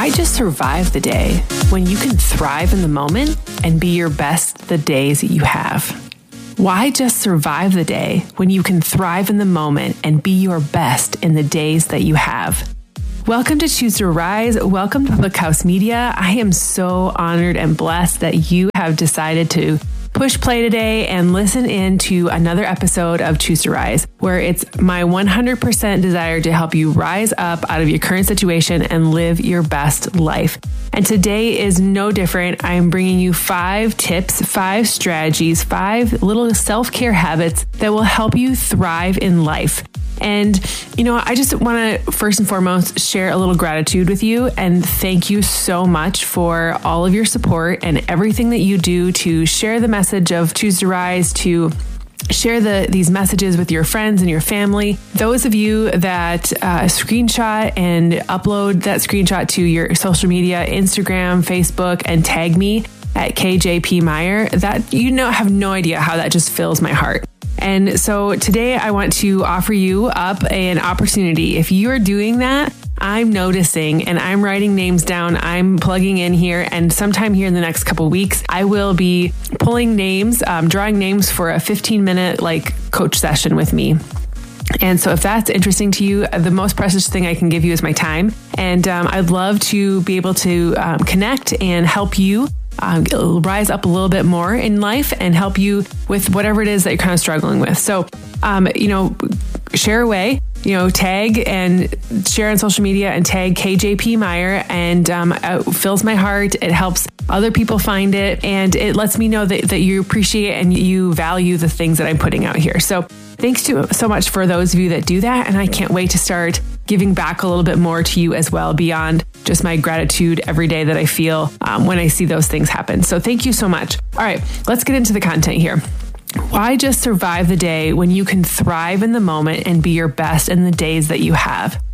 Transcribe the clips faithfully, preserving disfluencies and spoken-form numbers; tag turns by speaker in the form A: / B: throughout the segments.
A: Why just survive the day when you can thrive in the moment and be your best the days that you have? Why just survive the day when you can thrive in the moment and be your best in the days that you have? Welcome to Choose to Rise. Welcome to Public House Media. I am so honored and blessed that you have decided to push play today and listen in to another episode of Choose to Rise, where it's my one hundred percent desire to help you rise up out of your current situation and live your best life. And today is no different. I am bringing you five tips, five strategies, five little self-care habits that will help you thrive in life. And, you know, I just want to first and foremost share a little gratitude with you and thank you so much for all of your support and everything that you do to share the message of Choose to Rise, to share the these messages with your friends and your family. Those of you that uh, screenshot and upload that screenshot to your social media, Instagram, Facebook, and tag me at K J P Meyer, that you know have no idea how that just fills my heart. And so today I want to offer you up an opportunity. If you are doing that, I'm noticing and I'm writing names down. I'm plugging in here, and sometime here in the next couple weeks, I will be pulling names, um, drawing names for a fifteen minute like coach session with me. And so if that's interesting to you, the most precious thing I can give you is my time. And um, I'd love to be able to um, connect and help you Um, rise up a little bit more in life and help you with whatever it is that you're kind of struggling with. So, um, you know, share away, you know, tag and share on social media and tag K J P Meyer, and um, it fills my heart. It helps other people find it, and it lets me know that, that you appreciate and you value the things that I'm putting out here. So thanks to so much for those of you that do that. And I can't wait to start giving back a little bit more to you as well, beyond just my gratitude every day that I feel um, when I see those things happen. So thank you so much. All right, let's get into the content here. Why just survive the day when you can thrive in the moment and be your best in the days that you have?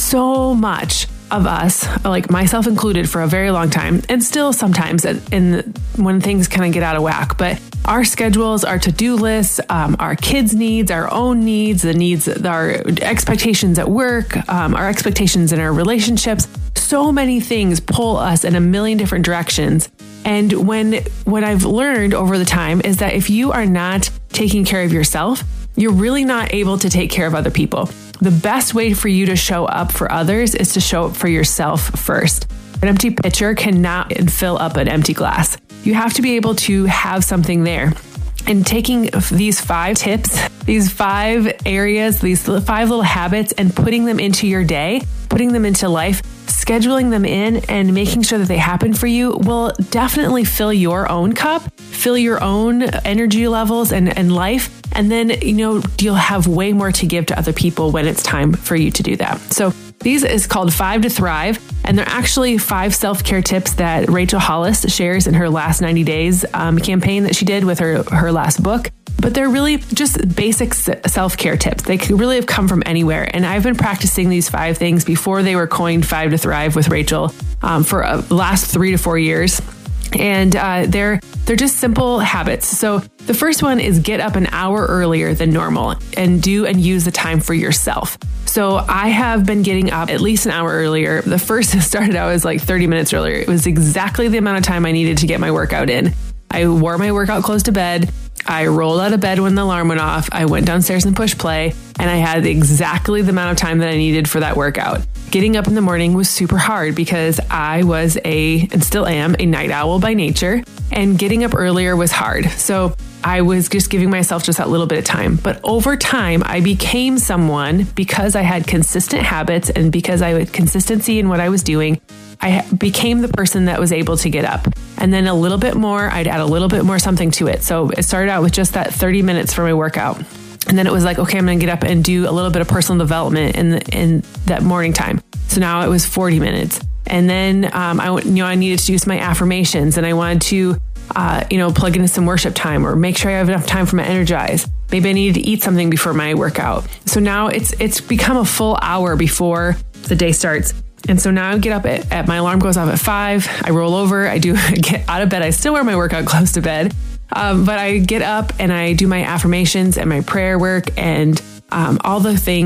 A: So much of us, like myself included for a very long time, and still sometimes in the, when things kind of get out of whack, but our schedules, our to-do lists, um, our kids' needs, our own needs, the needs, our expectations at work, um, our expectations in our relationships, so many things pull us in a million different directions. And when what I've learned over the time is that if you are not taking care of yourself, you're really not able to take care of other people. The best way for you to show up for others is to show up for yourself first. An empty pitcher cannot fill up an empty glass. You have to be able to have something there. And taking these five tips, these five areas, these five little habits, and putting them into your day, putting them into life, scheduling them in and making sure that they happen for you will definitely fill your own cup, fill your own energy levels and, and life. And then, you know, you'll have way more to give to other people when it's time for you to do that. So these is called Five to Thrive. And they're actually five self-care tips that Rachel Hollis shares in her last ninety days um, campaign that she did with her, her last book. But they're really just basic self-care tips. They could really have come from anywhere. And I've been practicing these five things before they were coined Five to Thrive with Rachel um, for uh, the last three to four years. And uh, they're they're just simple habits. So the first one is get up an hour earlier than normal and do and use the time for yourself. So I have been getting up at least an hour earlier. The first started out was like thirty minutes earlier. It was exactly the amount of time I needed to get my workout in. I wore my workout clothes to bed. I rolled out of bed when the alarm went off. I went downstairs and pushed play, and I had exactly the amount of time that I needed for that workout. Getting up in the morning was super hard because I was a, and still am, a night owl by nature, and getting up earlier was hard. So I was just giving myself just that little bit of time. But over time, I became someone, because I had consistent habits and because I had consistency in what I was doing, I became the person that was able to get up. And then a little bit more, I'd add a little bit more something to it. So it started out with just that thirty minutes for my workout. And then it was like, okay, I'm going to get up and do a little bit of personal development in the, in that morning time. So now it was forty minutes. And then um, I, you know, I needed to do some my affirmations, and I wanted to, uh, you know, plug into some worship time or make sure I have enough time for my Energize. Maybe I needed to eat something before my workout. So now it's it's become a full hour before the day starts. And so now I get up at, at my alarm goes off at five. I roll over. I do get out of bed. I still wear my workout clothes to bed. Um, but I get up and I do my affirmations and my prayer work and um, all the things.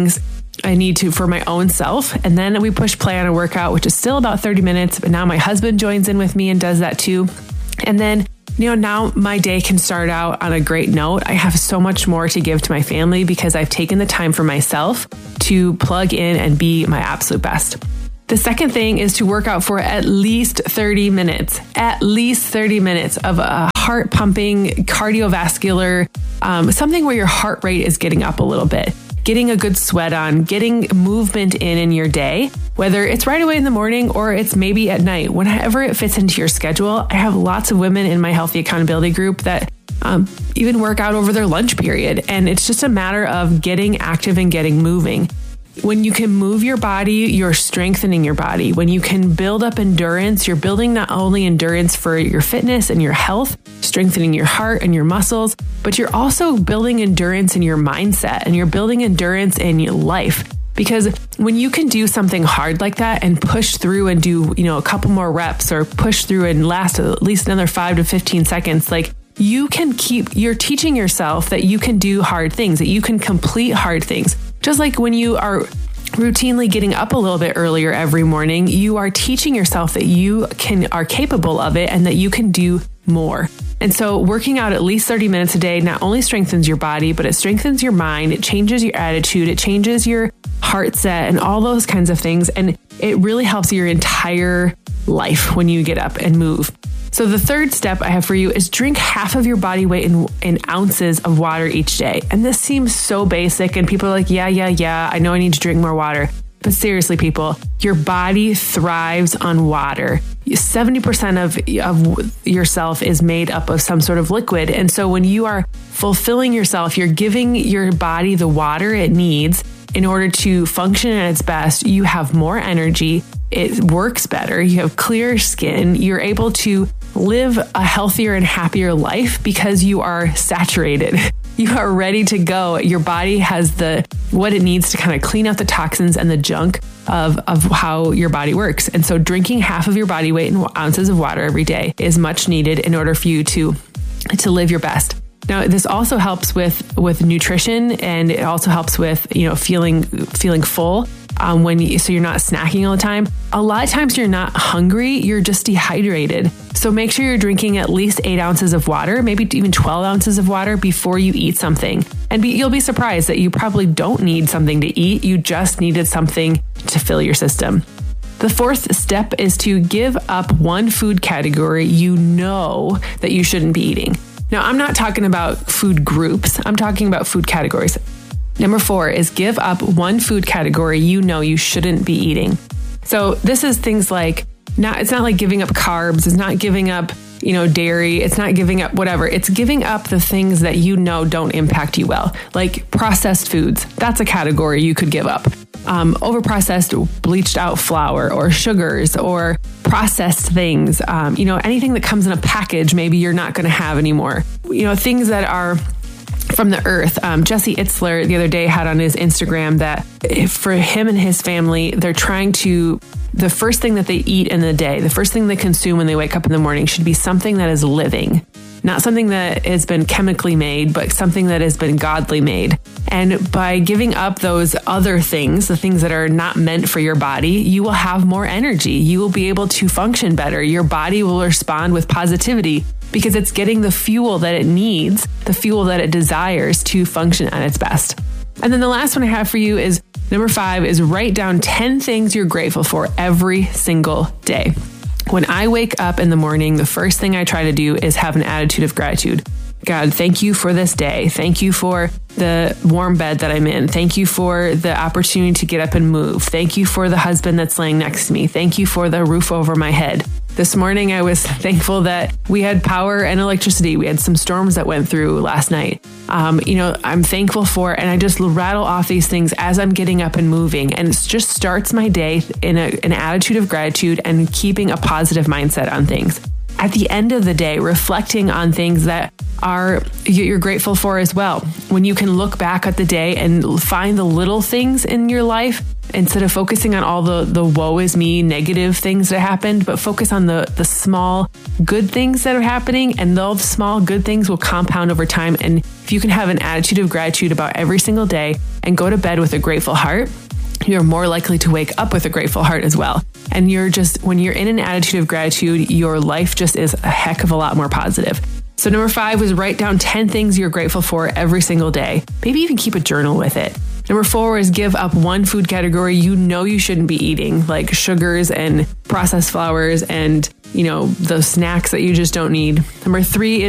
A: I need to for my own self. And then we push play on a workout, which is still about thirty minutes. But now my husband joins in with me and does that too. And then, you know, now my day can start out on a great note. I have so much more to give to my family because I've taken the time for myself to plug in and be my absolute best. The second thing is to work out for at least thirty minutes, at least thirty minutes of a heart pumping, cardiovascular, um, something where your heart rate is getting up a little bit, getting a good sweat on, getting movement in in your day, whether it's right away in the morning or it's maybe at night, whenever it fits into your schedule. I have lots of women in my Healthy Accountability group that um, even work out over their lunch period. And it's just a matter of getting active and getting moving. When you can move your body, you're strengthening your body. When you can build up endurance, you're building not only endurance for your fitness and your health, strengthening your heart and your muscles, but you're also building endurance in your mindset and you're building endurance in your life. Because when you can do something hard like that and push through and do, you know, a couple more reps or push through and last at least another five to fifteen seconds, like you can keep, you're teaching yourself that you can do hard things, that you can complete hard things. Just like when you are routinely getting up a little bit earlier every morning, you are teaching yourself that you can are capable of it and that you can do more. And so working out at least thirty minutes a day not only strengthens your body, but it strengthens your mind, it changes your attitude, it changes your heart set and all those kinds of things. And it really helps your entire life when you get up and move. So the third step I have for you is drink half of your body weight in, in ounces of water each day. And this seems so basic and people are like, yeah, yeah, yeah, I know I need to drink more water. But seriously, people, your body thrives on water. seventy percent of, of yourself is made up of some sort of liquid. And so when you are fulfilling yourself, you're giving your body the water it needs in order to function at its best. You have more energy. It works better. You have clear skin. You're able to live a healthier and happier life because you are saturated. You are ready to go. Your body has the what it needs to kind of clean out the toxins and the junk of, of how your body works. And so drinking half of your body weight in ounces of water every day is much needed in order for you to, to live your best. Now, this also helps with, with nutrition, and it also helps with, you know, feeling, feeling full. Um, when you, so you're not snacking all the time. A lot of times you're not hungry, you're just dehydrated. So make sure you're drinking at least eight ounces of water, maybe even twelve ounces of water before you eat something. And be, you'll be surprised that you probably don't need something to eat. You just needed something to fill your system. The fourth step is to give up one food category you know that you shouldn't be eating. Now, I'm not talking about food groups. I'm talking about food categories. Number four is give up one food category you know you shouldn't be eating. So this is things like, not, it's not like giving up carbs. It's not giving up, you know, dairy. It's not giving up whatever. It's giving up the things that you know don't impact you well. Like processed foods. That's a category you could give up. Um, overprocessed, bleached out flour or sugars or processed things. Um, you know, anything that comes in a package, maybe you're not going to have anymore. You know, things that are from the earth. Um, Jesse Itzler the other day had on his Instagram that for him and his family, they're trying to, the first thing that they eat in the day, the first thing they consume when they wake up in the morning should be something that is living, not something that has been chemically made, but something that has been godly made. And by giving up those other things, the things that are not meant for your body, you will have more energy. You will be able to function better. Your body will respond with positivity because it's getting the fuel that it needs, the fuel that it desires to function at its best. And then the last one I have for you is number five is write down ten things you're grateful for every single day. When I wake up in the morning, the first thing I try to do is have an attitude of gratitude. God, thank you for this day. Thank you for the warm bed that I'm in. Thank you for the opportunity to get up and move. Thank you for the husband that's laying next to me. Thank you for the roof over my head. This morning, I was thankful that we had power and electricity. We had some storms that went through last night. Um, you know, I'm thankful for, and I just rattle off these things as I'm getting up and moving. And it just starts my day in a, an attitude of gratitude and keeping a positive mindset on things. At the end of the day, reflecting on things that are you're grateful for as well. When you can look back at the day and find the little things in your life instead of focusing on all the, the woe is me negative things that happened, but focus on the, the small good things that are happening, and those small good things will compound over time. And if you can have an attitude of gratitude about every single day and go to bed with a grateful heart, you're more likely to wake up with a grateful heart as well. And you're just, when you're in an attitude of gratitude, your life just is a heck of a lot more positive. So number five was write down ten things you're grateful for every single day. Maybe even keep a journal with it. Number four is give up one food category you know you shouldn't be eating, like sugars and processed flours and, you know, those snacks that you just don't need. Number three